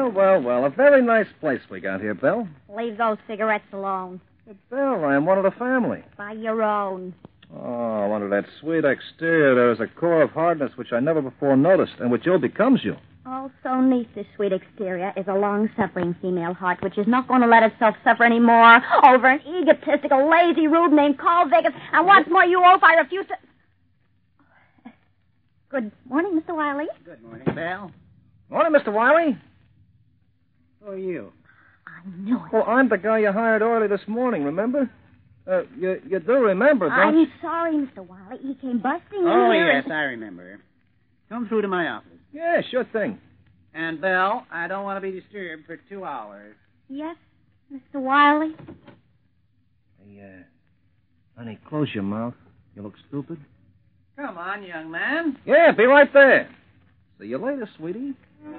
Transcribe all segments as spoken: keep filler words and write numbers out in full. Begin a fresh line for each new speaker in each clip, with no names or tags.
Well, well, well. A very nice place we got here, Bill.
Leave those cigarettes alone.
But, Bill, I am one of the family.
By your own.
Oh, under that sweet exterior, there is a core of hardness which I never before noticed, and which ill becomes you.
Also, neath this sweet exterior is a long-suffering female heart which is not going to let itself suffer any more over an egotistical, lazy rube named Carl Vickers. And once more, you oaf, I refuse to... Good morning, Mister Wiley.
Good morning, Belle.
Morning, Mister Wiley.
Who are you?
I knew it.
Well, I'm the guy you hired early this morning, remember? Uh, you, you do remember, don't
I'm
you?
sorry, Mister Wiley. He came busting in
Oh,
here
yes,
and...
I remember. Come through to my office.
Yeah, sure thing.
And, Belle, I don't want to be disturbed for two hours.
Yes, Mister Wiley?
Hey, uh, honey, close your mouth. You look stupid.
Come on, young man.
Yeah, be right there. See you later, sweetie.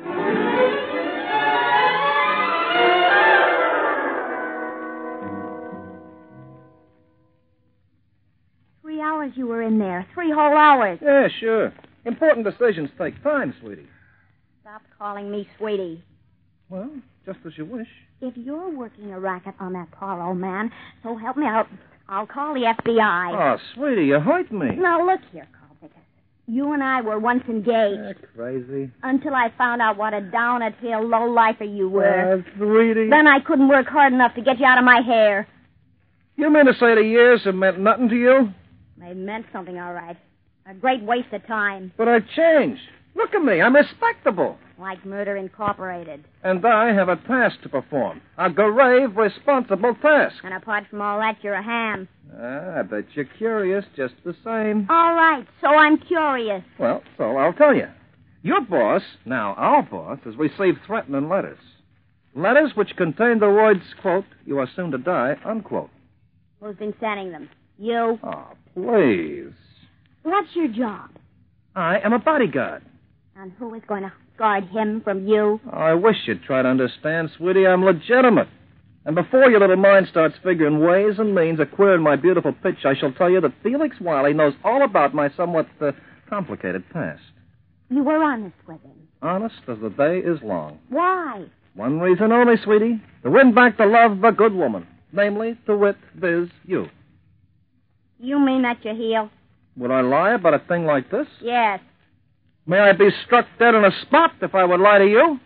Three hours you were in there. Three whole hours.
Yeah, sure. Important decisions take time, sweetie.
Stop calling me sweetie.
Well, just as you wish.
If you're working a racket on that poor old man, so help me out, I'll call the F B I.
Oh, sweetie, you hurt me.
Now, look here, Carl Vickers. You and I were once engaged.
Ah, crazy.
Until I found out what a down-at-heel low-lifer you were.
Ah, sweetie.
Then I couldn't work hard enough to get you out of my hair.
You mean to say the years have meant nothing to you?
They meant something, all right. A great waste of time.
But I've changed. Look at me. I'm respectable.
Like Murder Incorporated.
And I have a task to perform. A grave, responsible task.
And apart from all that, you're a ham.
Ah, I bet you're curious just the same.
All right, so I'm curious.
Well, so I'll tell you. Your boss, now our boss, has received threatening letters. Letters which contain the words, quote, you are soon to die, unquote.
Who's been sending them? You?
Oh, please.
What's your job?
I am a bodyguard.
And who is going to guard him from you?
Oh, I wish you'd try to understand, sweetie. I'm legitimate. And before your little mind starts figuring ways and means of queering my beautiful pitch, I shall tell you that Felix Wiley knows all about my somewhat uh, complicated past.
You were honest with him.
Honest as the day is long.
Why?
One reason only, sweetie. To win back the love of a good woman. Namely, to wit, viz, you.
You mean that you heel?
Would I lie about a thing like this?
Yes.
May I be struck dead on a spot if I would lie to you?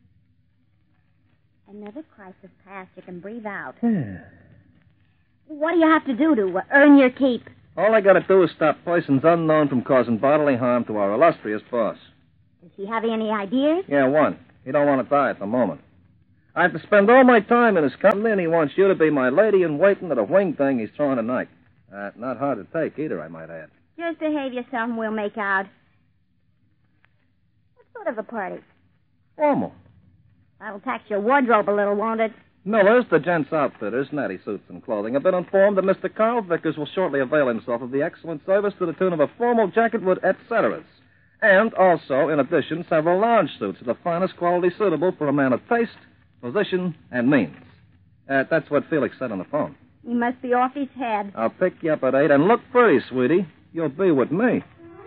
Another crisis past, you can breathe out.
Yeah.
What do you have to do to uh, earn your keep?
All I gotta do is stop persons unknown from causing bodily harm to our illustrious boss.
Does he have any ideas?
Yeah, one. He don't want to die at the moment. I have to spend all my time in his company, and he wants you to be my lady-in-waiting at a wing thing he's throwing tonight. Uh, not hard to take either, I might add.
Just behave yourself and we'll make out. What sort of a party?
Formal.
That'll tax your wardrobe a little, won't it?
Miller's, the gents' outfitters, natty suits and clothing, have been informed that Mister Carl Vickers will shortly avail himself of the excellent service to the tune of a formal jacket with et ceteras. And also, in addition, several lounge suits of the finest quality suitable for a man of taste, position, and means. Uh, that's what Felix said on the phone.
He must be off his head.
I'll pick you up at eight, and look pretty, sweetie. You'll be with me.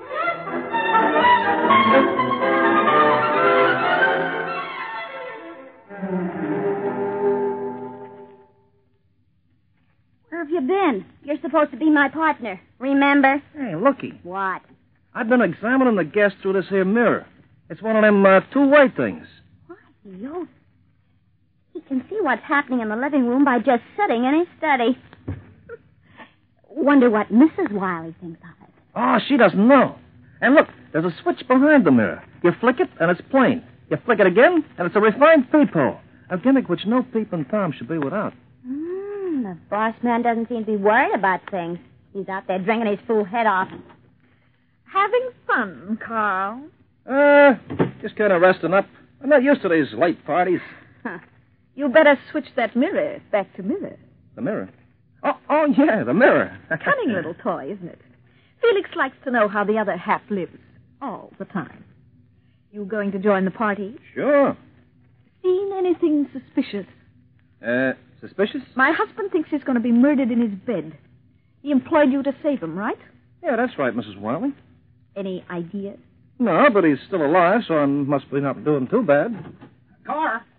Where have you been? You're supposed to be my partner. Remember?
Hey, looky.
What?
I've been examining the guest through this here mirror. It's one of them uh, two-way things.
Why, you... He can see what's happening in the living room by just sitting in his study. Wonder what Missus Wiley thinks of it.
Oh, she doesn't know. And look, there's a switch behind the mirror. You flick it, and it's plain. You flick it again, and it's a refined peephole. A gimmick which no peeping Tom should be without.
Mm, the boss man doesn't seem to be worried about things. He's out there drinking his fool head off.
Having fun, Carl?
Uh, just kind of resting up. I'm not used to these late parties.
Huh. You better switch that mirror back to mirror.
The mirror? Oh, oh yeah, the mirror.
Cunning little toy, isn't it? Felix likes to know how the other half lives all the time. You going to join the party?
Sure.
Seen anything suspicious?
Uh, suspicious?
My husband thinks he's going to be murdered in his bed. He employed you to save him, right?
Yeah, that's right, Missus Wiley.
Any ideas?
No, but he's still alive, so I must be not doing too bad.
Car.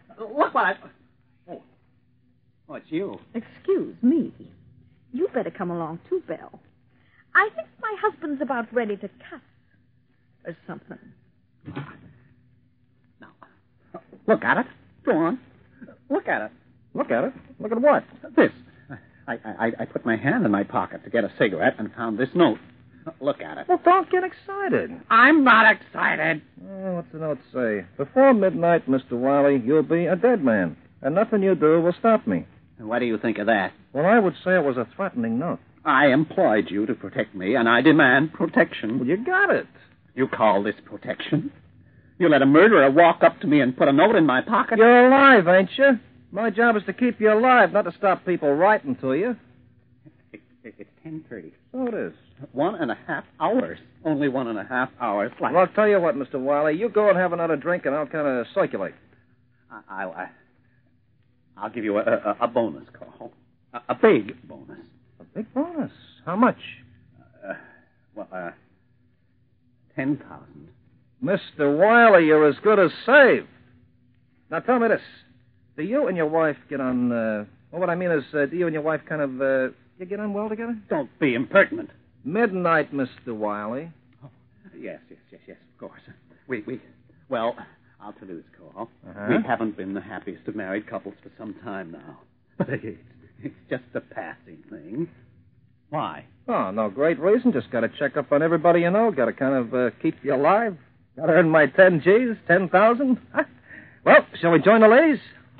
what? Oh. Oh, it's you.
Excuse me. You better come along too, Belle. I think my husband's about ready to cuss or something.
Now, look at it. Go on. Look at it.
Look at it. Look at what?
This. I, I, I put my hand in my pocket to get a cigarette and found this note. Look at it.
Well, don't get excited.
I'm not excited.
Oh, what's the note say? Before midnight, Mister Wiley, you'll be a dead man, and nothing you do will stop me.
What do you think of that?
Well, I would say it was a threatening note.
I employed you to protect me, and I demand protection.
Well, you got it.
You call this protection? You let a murderer walk up to me and put a note in my pocket?
You're alive, ain't you? My job is to keep you alive, not to stop people writing to you.
It, it, it's ten thirty.
So it is.
One and a half hours. Only one and a half hours left.
Well, I'll tell you what, Mister Wiley. You go and have another drink, and I'll kind of circulate.
I, I'll, I, I'll give you a, a, a bonus call. A, a big bonus.
A big bonus. How much?
Uh, well, uh, ten thousand.
Mister Wiley, you're as good as saved. Now, tell me this. Do you and your wife get on, uh... Well, what I mean is, uh, do you and your wife kind of, uh... You get on well together?
Don't be impertinent.
Midnight, Mister Wiley.
Oh, yes, yes, yes, yes, of course. We, we... Well, I'll tell you this, Cole.
Uh-huh.
We haven't been the happiest of married couples for some time now. But it's, it's just a passing thing. Why?
Oh, no great reason. Just got to check up on everybody you know. Got to kind of uh, keep you alive. Got to earn my ten G's, ten thousand. Well, shall we join the ladies?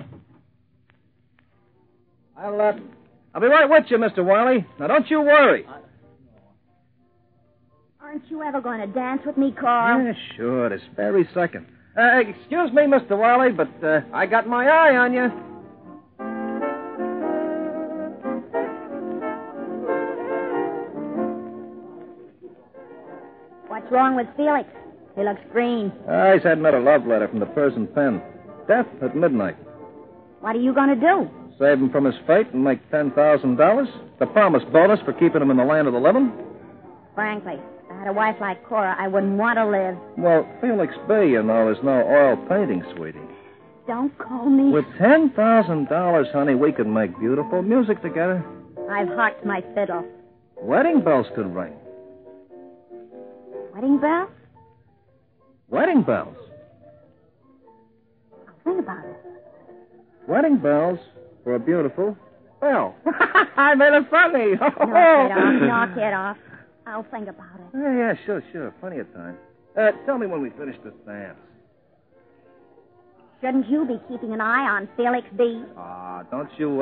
I'll, uh, I'll be right with you, Mister Wiley. Now, don't you worry.
Aren't you ever going to dance with me, Carl?
Yeah, sure, this very second. Uh, excuse me, Mister Wiley, but uh, I got my eye on you.
What's wrong with Felix? He looks green.
Uh, he's had another love letter from the Persian pen. Death at midnight.
What are you going to do?
Save him from his fate and make ten thousand dollars. The promised bonus for keeping him in the land of the living.
Frankly, if I had a wife like Cora, I wouldn't want to live.
Well, Felix B, you know, is no oil painting, sweetie.
Don't call me.
With ten thousand dollars, honey, we could make beautiful music together.
I've harked my fiddle.
Wedding bells could ring.
Wedding bell?
Wedding bells.
I'll think about it.
Wedding bells for a beautiful bell. I made it funny.
Knock it off. Knock it off. I'll think about it.
Yeah, yeah, sure, sure. Plenty of time. Uh, tell me when we finish this dance.
Shouldn't you be keeping an eye on Felix B?
Ah, don't you